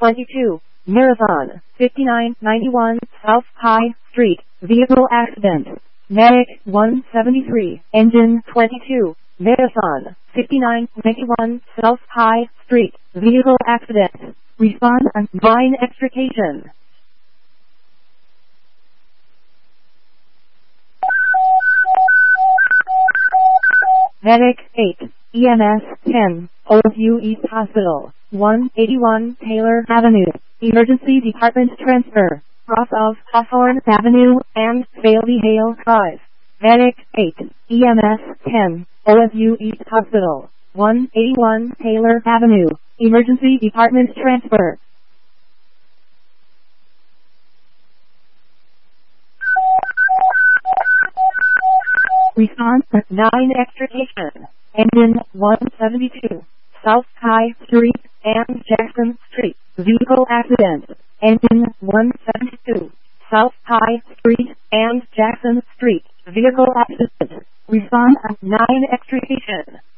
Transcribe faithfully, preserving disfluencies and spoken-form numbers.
twenty-two, Marathon, fifty-nine ninety-one South High Street, vehicle accident. Medic, one seventy-three, engine twenty-two, Marathon, fifty-nine ninety-one South High Street, vehicle accident. Respond on line extrication. Medic, eight, E M S, ten, O S U East Hospital, one eighty-one Taylor Avenue, Emergency Department transfer, cross of Hawthorne Avenue and Bailey Hale Drive. Medic, eight, E M S, ten, O S U East Hospital, one eighty-one Taylor Avenue, Emergency Department transfer. Response nine extrication. Engine one seventy-two, South High Street and Jackson Street, vehicle accident. Engine one seventy-two, South High Street and Jackson Street, vehicle accident. Response nine extrication.